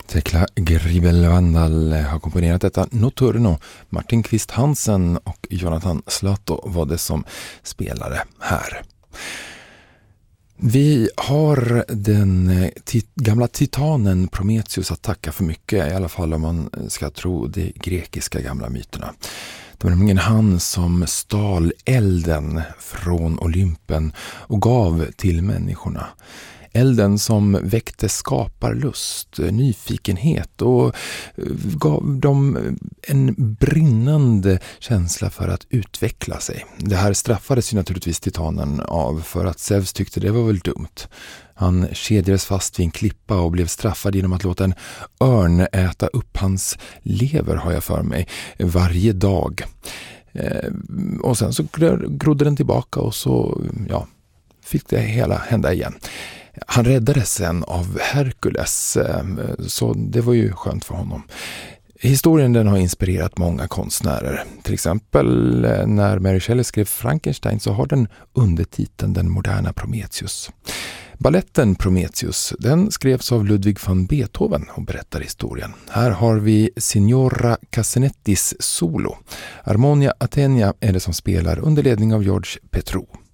Tekla Gribelvandal har komponerat detta Notturno. Martin Kvist Hansen och Jonathan Slato var det som spelade här. Vi har den gamla titanen Prometheus att tacka för mycket, i alla fall om man ska tro de grekiska gamla myterna. Det var nämligen han som stal elden från Olympen och gav till människorna. Elden som väckte skaparlust, nyfikenhet och gav dem en brinnande känsla för att utveckla sig. Det här straffades ju naturligtvis titanen av för att Zeus tyckte det var väl dumt. Han kedjades fast vid en klippa och blev straffad genom att låta en örn äta upp hans lever, har jag för mig, varje dag. Och sen så grodde den tillbaka och så fick det hela hända igen. Han räddades sen av Herkules, så det var ju skönt för honom. Historien den har inspirerat många konstnärer. Till exempel när Mary Shelley skrev Frankenstein så har den undertiteln Den moderna Prometheus. Balletten Prometheus, den skrevs av Ludwig van Beethoven och berättar historien. Här har vi Signora Cassanettis solo. Harmonia Athenia är det som spelar under ledning av George Petrou.